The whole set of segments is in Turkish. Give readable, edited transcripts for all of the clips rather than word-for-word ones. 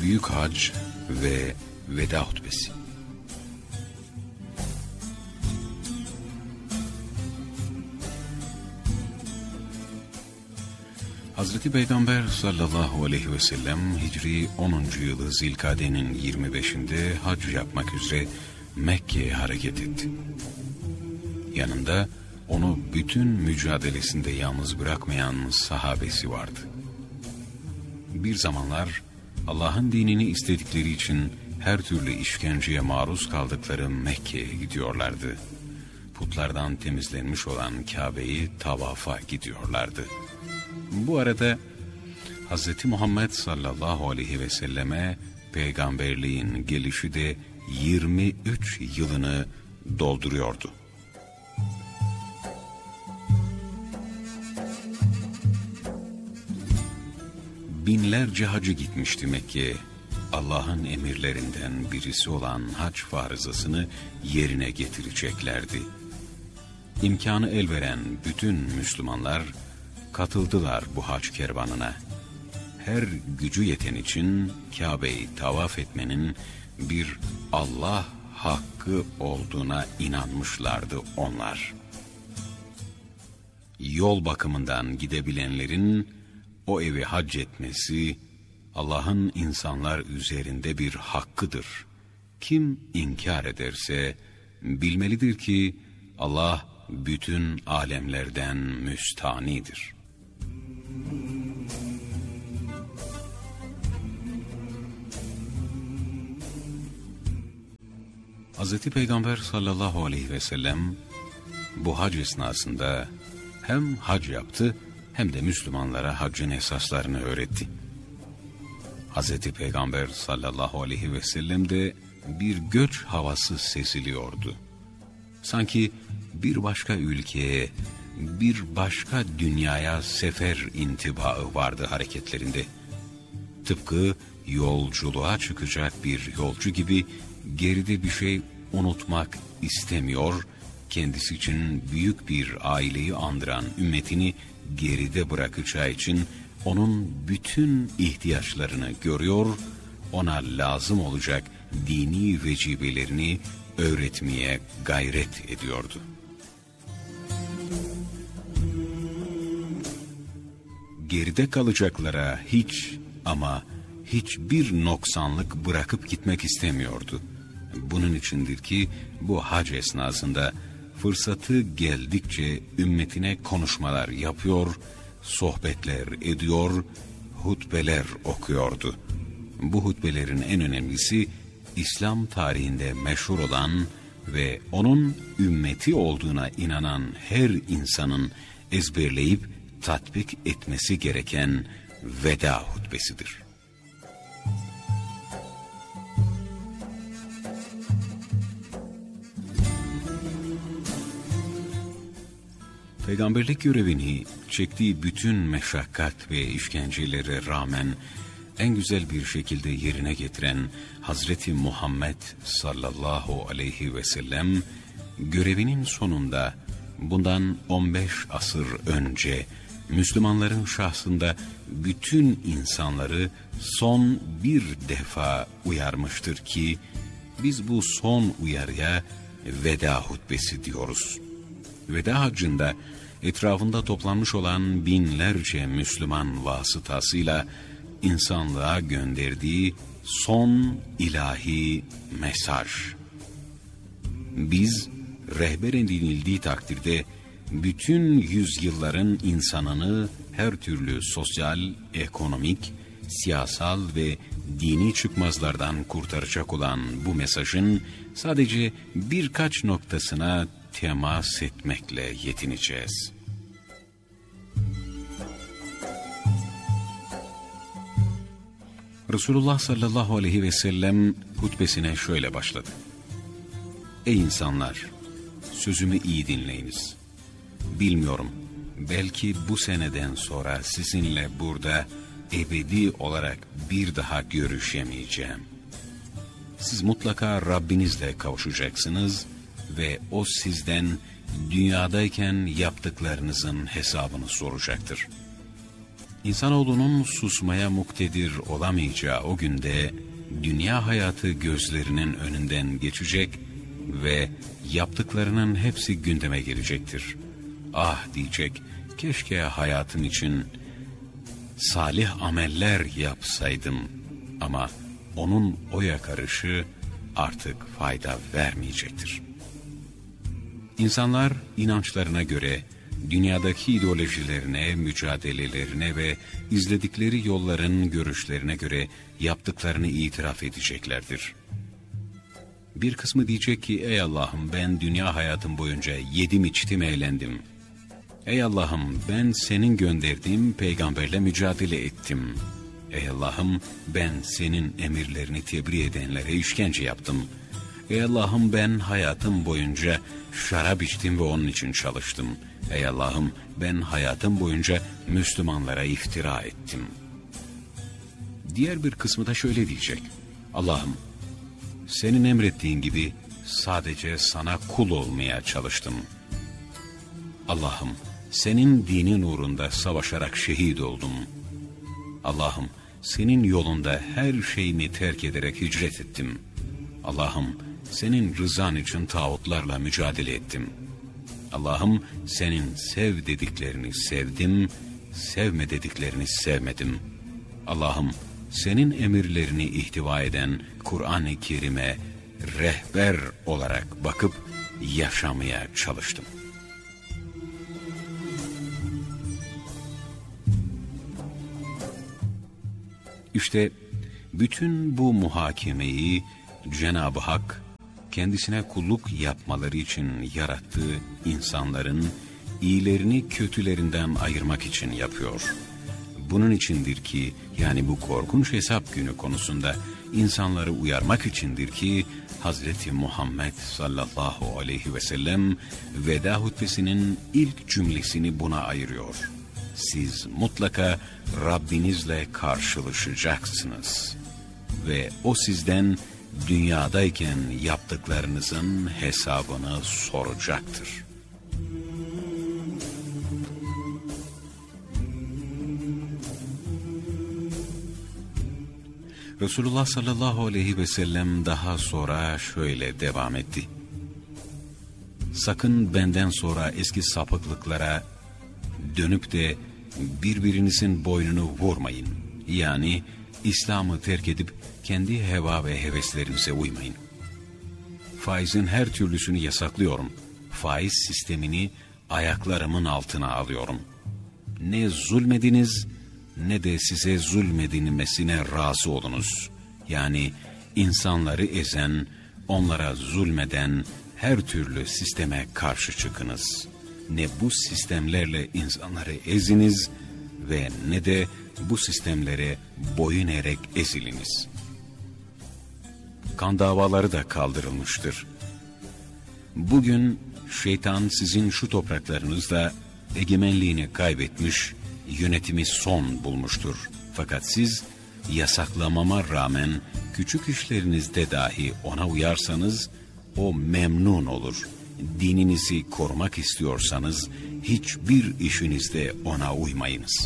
Büyük Hac ve Veda Hutbesi. Hazreti Peygamber sallallahu aleyhi ve sellem Hicri 10. yılı Zilkade'nin 25'inde hac yapmak üzere Mekke'ye hareket etti. Yanında onu bütün mücadelesinde yalnız bırakmayan sahabesi vardı. Bir zamanlar Allah'ın dinini istedikleri için her türlü işkenceye maruz kaldıkları Mekke'ye gidiyorlardı. Putlardan temizlenmiş olan Kabe'yi tavafa gidiyorlardı. Bu arada Hz. Muhammed sallallahu aleyhi ve selleme peygamberliğin gelişi de 23 yılını dolduruyordu. Binlerce hacı gitmişti Mekke'ye. Allah'ın emirlerinden birisi olan hac farzasını yerine getireceklerdi. İmkanı el veren bütün Müslümanlar katıldılar bu hac kervanına. Her gücü yeten için Kabe'yi tavaf etmenin bir Allah hakkı olduğuna inanmışlardı onlar. Yol bakımından gidebilenlerin o evi hac etmesi Allah'ın insanlar üzerinde bir hakkıdır. Kim inkar ederse bilmelidir ki Allah bütün alemlerden müstanidir. Hz. Peygamber sallallahu aleyhi ve sellem bu hac esnasında hem hac yaptı hem de Müslümanlara haccın esaslarını öğretti. Hz. Peygamber sallallahu aleyhi ve sellem'de bir göç havası seziliyordu. Sanki bir başka ülkeye, bir başka dünyaya sefer intibaı vardı hareketlerinde. Tıpkı yolculuğa çıkacak bir yolcu gibi geride bir şey unutmak istemiyor, kendisi için büyük bir aileyi andıran ümmetini geride bırakacağı için onun bütün ihtiyaçlarını görüyor, ona lazım olacak dini vecibelerini öğretmeye gayret ediyordu. Geride kalacaklara hiç ama hiçbir noksanlık bırakıp gitmek istemiyordu. Bunun içindir ki bu hac esnasında fırsatı geldikçe ümmetine konuşmalar yapıyor, sohbetler ediyor, hutbeler okuyordu. Bu hutbelerin en önemlisi İslam tarihinde meşhur olan ve onun ümmeti olduğuna inanan her insanın ezberleyip tatbik etmesi gereken veda hutbesidir. Peygamberlik görevini çektiği bütün meşakkat ve işkencelere rağmen en güzel bir şekilde yerine getiren Hazreti Muhammed sallallahu aleyhi ve sellem görevinin sonunda bundan 15 asır önce Müslümanların şahsında bütün insanları son bir defa uyarmıştır ki biz bu son uyarıya veda hutbesi diyoruz. Veda haccında etrafında toplanmış olan binlerce Müslüman vasıtasıyla insanlığa gönderdiği son ilahi mesaj. Biz rehber edinildiği takdirde bütün yüzyılların insanını her türlü sosyal, ekonomik, siyasal ve dini çıkmazlardan kurtaracak olan bu mesajın sadece birkaç noktasına temas etmekle yetineceğiz. Resulullah sallallahu aleyhi ve sellem hutbesine şöyle başladı. Ey insanlar! Sözümü iyi dinleyiniz. Bilmiyorum, belki bu seneden sonra sizinle burada ebedi olarak bir daha görüşemeyeceğim. Siz mutlaka Rabbinizle kavuşacaksınız ve o sizden dünyadayken yaptıklarınızın hesabını soracaktır. İnsanoğlunun susmaya muktedir olamayacağı o günde dünya hayatı gözlerinin önünden geçecek ve yaptıklarının hepsi gündeme gelecektir. Ah diyecek, keşke hayatım için salih ameller yapsaydım ama onun o yakarışı artık fayda vermeyecektir. İnsanlar inançlarına göre dünyadaki ideolojilerine, mücadelelerine ve izledikleri yolların görüşlerine göre yaptıklarını itiraf edeceklerdir. Bir kısmı diyecek ki, ey Allah'ım ben dünya hayatım boyunca yedim içtim eğlendim. Ey Allah'ım ben senin gönderdiğin peygamberle mücadele ettim. Ey Allah'ım ben senin emirlerini tebliğ edenlere işkence yaptım. Ey Allah'ım ben hayatım boyunca şarap içtim ve onun için çalıştım. Ey Allah'ım ben hayatım boyunca Müslümanlara iftira ettim. Diğer bir kısmı da şöyle diyecek. Allah'ım senin emrettiğin gibi sadece sana kul olmaya çalıştım. Allah'ım senin dinin uğrunda savaşarak şehit oldum. Allah'ım senin yolunda her şeyimi terk ederek hicret ettim. Allah'ım senin rızan için tağutlarla mücadele ettim. Allah'ım senin sev dediklerini sevdim, sevme dediklerini sevmedim. Allah'ım senin emirlerini ihtiva eden Kur'an-ı Kerim'e rehber olarak bakıp yaşamaya çalıştım. İşte bütün bu muhakemeyi Cenab-ı Hak kendisine kulluk yapmaları için yarattığı insanların iyilerini kötülerinden ayırmak için yapıyor. Bunun içindir ki, yani bu korkunç hesap günü konusunda insanları uyarmak içindir ki Hazreti Muhammed sallallahu aleyhi ve sellem veda hutbesinin ilk cümlesini buna ayırıyor. Siz mutlaka Rabbinizle karşılaşacaksınız ve o sizden dünyadayken yaptıklarınızın hesabını soracaktır. Resulullah sallallahu aleyhi ve sellem daha sonra şöyle devam etti. Sakın benden sonra eski sapıklıklara dönüp de birbirinizin boynunu vurmayın. Yani İslam'ı terk edip kendi heva ve heveslerinize uymayın. Faizin her türlüsünü yasaklıyorum. Faiz sistemini ayaklarımın altına alıyorum. Ne zulmediniz ne de size zulmedilmesine razı olunuz. Yani insanları ezen, onlara zulmeden her türlü sisteme karşı çıkınız. Ne bu sistemlerle insanları eziniz ve ne de bu sistemlere boyun eğerek eziliniz. Kan davaları da kaldırılmıştır. Bugün şeytan sizin şu topraklarınızda egemenliğini kaybetmiş, yönetimi son bulmuştur. Fakat siz yasaklamama rağmen küçük işlerinizde dahi ona uyarsanız o memnun olur. Dininizi korumak istiyorsanız hiçbir işinizde ona uymayınız.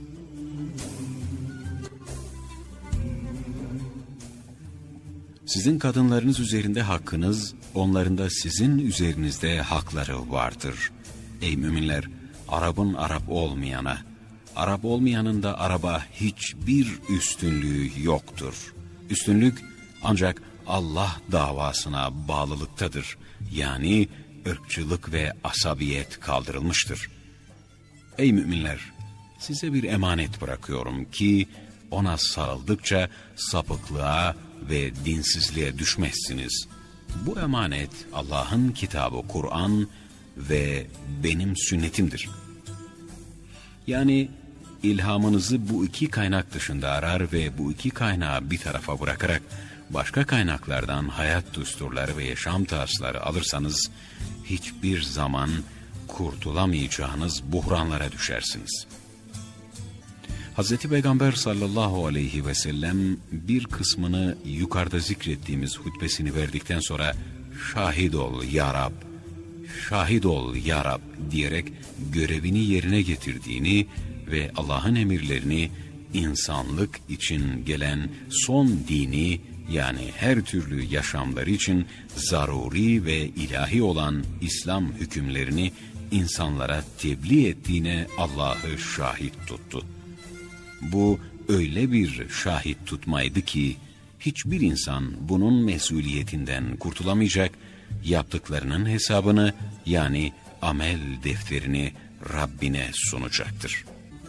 Sizin kadınlarınız üzerinde hakkınız, onların da sizin üzerinizde hakları vardır. Ey müminler, Arap'ın Arap olmayana, Arap olmayanın da Arap'a hiçbir üstünlüğü yoktur. Üstünlük ancak Allah davasına bağlılıktadır. Yani ırkçılık ve asabiyet kaldırılmıştır. Ey müminler, size bir emanet bırakıyorum ki ona sarıldıkça sapıklığa ve dinsizliğe düşmezsiniz. Bu emanet Allah'ın kitabı Kur'an ve benim sünnetimdir. Yani ilhamınızı bu iki kaynak dışında arar ve bu iki kaynağı bir tarafa bırakarak başka kaynaklardan hayat düsturları ve yaşam tarzları alırsanız hiçbir zaman kurtulamayacağınız buhranlara düşersiniz. Hazreti Peygamber sallallahu aleyhi ve sellem bir kısmını yukarıda zikrettiğimiz hutbesini verdikten sonra şahit ol ya Rab, şahit ol ya Rab diyerek görevini yerine getirdiğini ve Allah'ın emirlerini, insanlık için gelen son dini, yani her türlü yaşamları için zaruri ve ilahi olan İslam hükümlerini insanlara tebliğ ettiğine Allah'ı şahit tuttu. Bu öyle bir şahit tutmaydı ki hiçbir insan bunun mesuliyetinden kurtulamayacak, yaptıklarının hesabını, yani amel defterini Rabbine sunacaktır.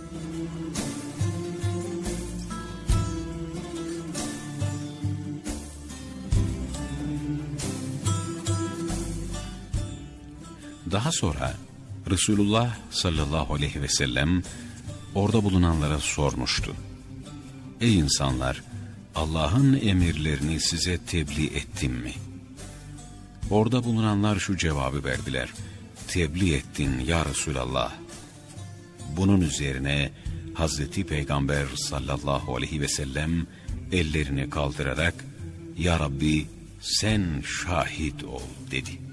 Daha sonra Resulullah sallallahu aleyhi ve sellem orada bulunanlara sormuştu. Ey insanlar! Allah'ın emirlerini size tebliğ ettim mi? Orada bulunanlar şu cevabı verdiler. Tebliğ ettin ya Resulallah. Bunun üzerine Hazreti Peygamber sallallahu aleyhi ve sellem ellerini kaldırarak Ya Rabbi sen şahit ol dedi.